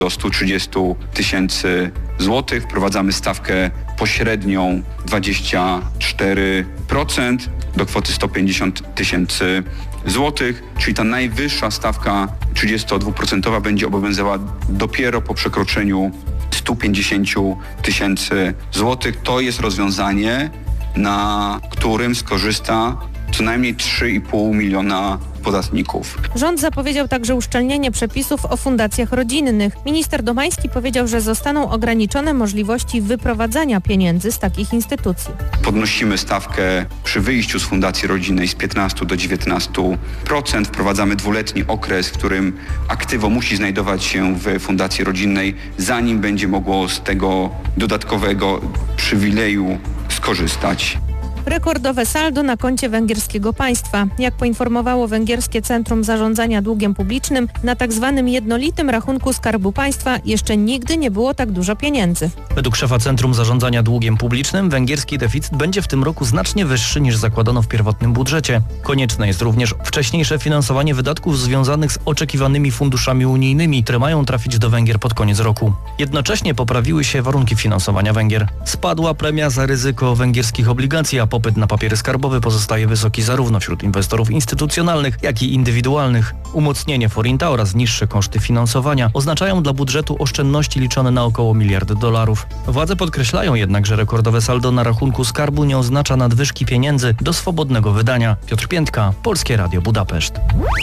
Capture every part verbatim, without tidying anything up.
do stu trzydziestu tysięcy złotych. Wprowadzamy stawkę pośrednią dwadzieścia cztery procent do kwoty sto pięćdziesiąt tysięcy złotych, czyli ta najwyższa stawka trzydziestodwuprocentowa będzie obowiązywała dopiero po przekroczeniu stu pięćdziesięciu tysięcy złotych. To jest rozwiązanie, na którym skorzysta co najmniej trzy i pół miliona podatników. Rząd zapowiedział także uszczelnienie przepisów o fundacjach rodzinnych. Minister Domański powiedział, że zostaną ograniczone możliwości wyprowadzania pieniędzy z takich instytucji. Podnosimy stawkę przy wyjściu z fundacji rodzinnej z piętnastu do dziewiętnastu procent. Wprowadzamy dwuletni okres, w którym aktywo musi znajdować się w fundacji rodzinnej, zanim będzie mogło z tego dodatkowego przywileju skorzystać. Rekordowe saldo na koncie węgierskiego państwa. Jak poinformowało Węgierskie Centrum Zarządzania Długiem Publicznym, na tzw. jednolitym rachunku Skarbu Państwa jeszcze nigdy nie było tak dużo pieniędzy. Według szefa Centrum Zarządzania Długiem Publicznym węgierski deficyt będzie w tym roku znacznie wyższy niż zakładano w pierwotnym budżecie. Konieczne jest również wcześniejsze finansowanie wydatków związanych z oczekiwanymi funduszami unijnymi, które mają trafić do Węgier pod koniec roku. Jednocześnie poprawiły się warunki finansowania Węgier. Spadła premia za ryzyko węgierskich obligacji, a popyt na papiery skarbowe pozostaje wysoki zarówno wśród inwestorów instytucjonalnych, jak i indywidualnych. Umocnienie forinta oraz niższe koszty finansowania oznaczają dla budżetu oszczędności liczone na około miliard dolarów. Władze podkreślają jednak, że rekordowe saldo na rachunku skarbu nie oznacza nadwyżki pieniędzy do swobodnego wydania. Piotr Piętka, Polskie Radio Budapeszt.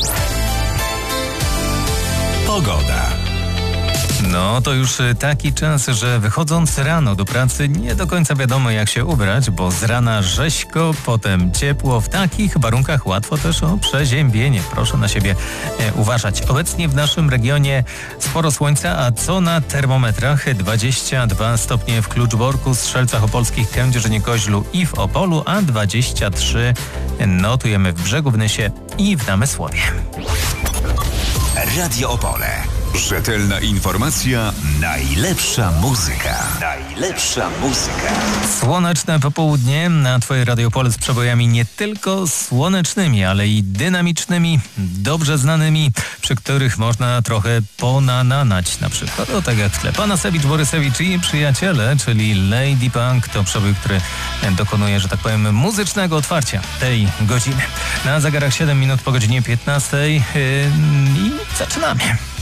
Pogoda. No to już taki czas, że wychodząc rano do pracy nie do końca wiadomo jak się ubrać, bo z rana rzeźko, potem ciepło. W takich warunkach łatwo też o przeziębienie. Proszę na siebie e, uważać. Obecnie w naszym regionie sporo słońca, a co na termometrach? dwadzieścia dwa stopnie w Kluczborku, Strzelcach Opolskich, Kędzierzynie Koźlu i w Opolu, a dwadzieścia trzy notujemy w Brzegu, w Nysie i w Namysłowie. Radio Opole. Rzetelna informacja, najlepsza muzyka. Najlepsza muzyka. Słoneczne popołudnie na Twoje Radio Opole z przebojami nie tylko słonecznymi, ale i dynamicznymi, dobrze znanymi, przy których można trochę ponananać. Na przykład, o tak jak w tle. Panasewicz, Borysewicz i przyjaciele, czyli Lady Punk, to przebój, który dokonuje, że tak powiem, muzycznego otwarcia tej godziny. Na zegarach siedem minut po godzinie piętnastej yy, i zaczynamy.